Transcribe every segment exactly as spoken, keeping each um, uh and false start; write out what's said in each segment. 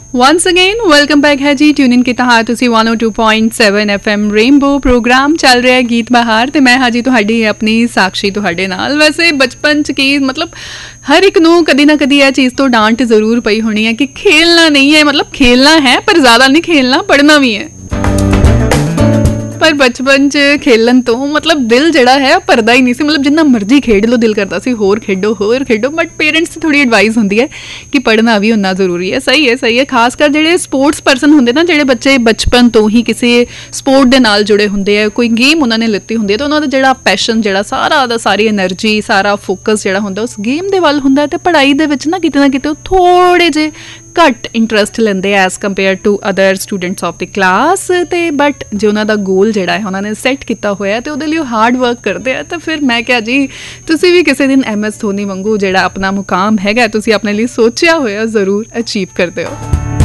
Once again welcome back है जी। Tune in किया हाँ तुसी one O two point seven F M rainbow programme चल रहा है गीत बहार ते मैं हाँ जी तुहाडी अपनी साक्षी तुहाडे नाल। वैसे बचपन च की मतलब हर एक नूं कदी ना कदी यह चीज़ तो डांट जरूर पई होनी है कि खेलना नहीं है, मतलब खेलना है पर ज़्यादा नहीं खेलना, पढ़ना भी है। पर बचपन च खेलन तो मतलब दिल जड़ा है भरदा ही नहीं सी, मतलब जिन्ना मर्जी खेड लो दिल करता सी होर खेडो होर खेडो। बट पेरेंट्स से थोड़ी एडवाइस होंदी है कि पढ़ना भी उन्ना जरूरी है। सही है सही है। खासकर जेडे स्पोर्ट्स परसन होंदे ना, जेडे बच्चे बचपन तो ही किसी स्पोर्ट दे नाल जुड़े होंदे है, कोई गेम उन्होंने लित्ती होंदी है तो उन्होंने जेड़ा पैशन जेड़ा सारा दा सारी एनर्जी सारा फोकस जेड़ा होंदा उस गेम दे वल होंदा है। ते पढ़ाई दे विच ना किते ना किते थोड़े जे घट इंटरस्ट लेंदे as compare to other students of the class. ते बट जो उन्हों का गोल जोड़ा है उन्होंने सैट किया होया तो वो हार्ड वर्क करते हैं। तो फिर मैं क्या जी तुसी भी किसी दिन एम एस धोनी वांगू जोड़ा अपना मुकाम है तुसी अपने लिए सोचा होया जरूर अचीव करते हो।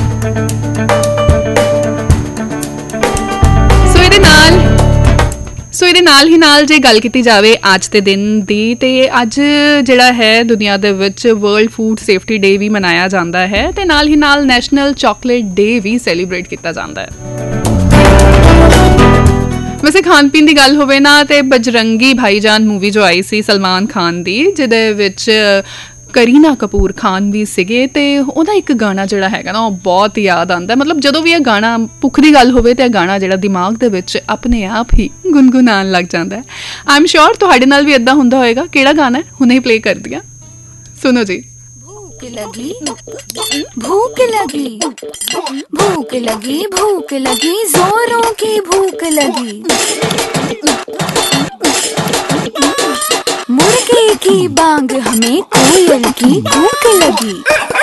सो ये नाल सो ये नाल ही नाल जे गल की जाए अज के दिन की, तो अज जिहड़ा है दुनिया दे विच वर्ल्ड फूड सेफ्टी डे भी मनाया जाता है ते नाल ही नाल नैशनल चॉकलेट डे भी सैलीब्रेट किया जाता है। वैसे खान पीन की गल होवे ना ते बजरंगी भाईजान मूवी जो आई सी सलमान खान दी, जिहदे विच करीना कपूर खान भी सीगे ते उहदा एक गाना जिहड़ा हैगा ना बहुत याद आंदा। मतलब जदों भी यह गाना भुख की गल होवे ते गाना जिहड़ा दिमाग दे विच अपने आप ही गुनगुनान लग जाता है। आई एम श्योर तुहाडे नाल भी इदां हुंदा होएगा। किहड़ा गाना है हुणे ही प्ले कर दिया, सुनो जी। भूख लगी भूख लगी भूख लगी भूख लगी जोरों की भूख लगी, मुर्गे की बांग हमें कोयल की भूख लगी।